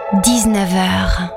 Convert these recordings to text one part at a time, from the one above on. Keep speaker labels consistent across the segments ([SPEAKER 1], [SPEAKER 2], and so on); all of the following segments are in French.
[SPEAKER 1] 19h.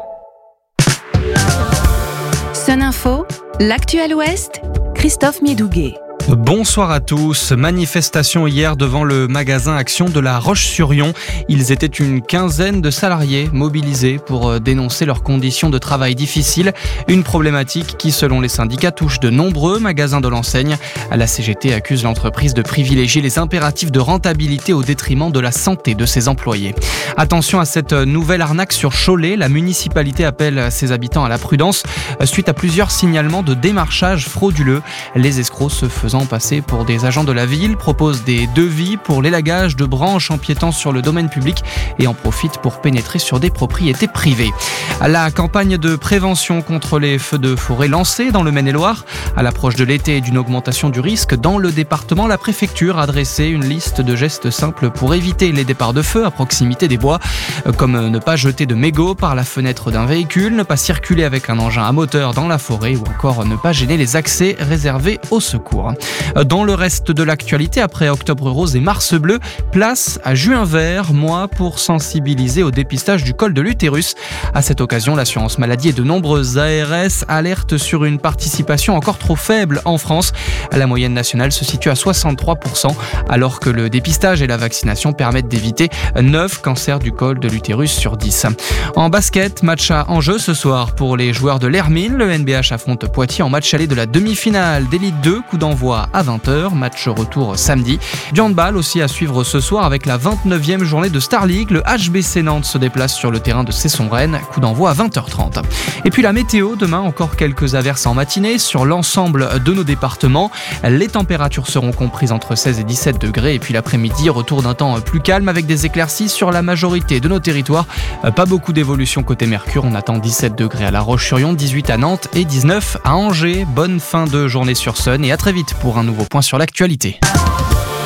[SPEAKER 1] Sun Info, l'actuel Ouest, Christophe Miedouguet.
[SPEAKER 2] Bonsoir à tous. Manifestation hier devant le magasin Action de La Roche-sur-Yon. Ils étaient une quinzaine de salariés mobilisés pour dénoncer leurs conditions de travail difficiles. Une problématique qui, selon les syndicats, touche de nombreux magasins de l'enseigne. La CGT accuse l'entreprise de privilégier les impératifs de rentabilité au détriment de la santé de ses employés. Attention à cette nouvelle arnaque sur Cholet. La municipalité appelle ses habitants à la prudence suite à plusieurs signalements de démarchage frauduleux. Les escrocs se faisant passer pour des agents de la ville proposent des devis pour l'élagage de branches empiétant sur le domaine public et en profitent pour pénétrer sur des propriétés privées. La campagne de prévention contre les feux de forêt lancée dans le Maine-et-Loire. À l'approche de l'été et d'une augmentation du risque dans le département, la préfecture a dressé une liste de gestes simples pour éviter les départs de feu à proximité des bois, comme ne pas jeter de mégots par la fenêtre d'un véhicule, ne pas circuler avec un engin à moteur dans la forêt ou encore ne pas gêner les accès réservés au secours. Dans le reste de l'actualité, après Octobre Rose et Mars Bleu, place à Juin Vert, mois pour sensibiliser au dépistage du col de l'utérus. À cette occasion, l'assurance maladie et de nombreuses ARS alertent sur une participation encore trop faible en France. La moyenne nationale se situe à 63%, alors que le dépistage et la vaccination permettent d'éviter 9 cancers du col de l'utérus sur 10. En basket, match à enjeu ce soir pour les joueurs de l'Hermine. Le NBH affronte Poitiers en match aller de la demi-finale d'Élite 2, coup d'envoi à 20h, match retour samedi. Du handball aussi à suivre ce soir avec la 29e journée de Star League. Le HBC Nantes se déplace sur le terrain de Cesson-Rennes, coup d'envoi à 20h30. Et puis la météo, demain encore quelques averses en matinée sur l'ensemble de nos départements. Les températures seront comprises entre 16 et 17 degrés et puis l'après-midi, retour d'un temps plus calme avec des éclaircies sur la majorité de nos territoires. Pas beaucoup d'évolution côté Mercure, on attend 17 degrés à La Roche-sur-Yon, 18 à Nantes et 19 à Angers. Bonne fin de journée sur Sun et à très vite pour un nouveau point sur l'actualité.